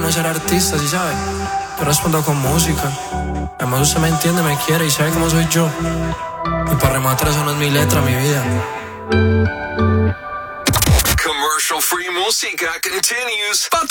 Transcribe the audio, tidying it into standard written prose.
no ser artista, ¿sí sabes? Yo respondo con música. Además usted me entiende, me quiere y sabe cómo soy yo. Y para rematar eso no es mi letra, mi vida. Commercial free música continues. Pa'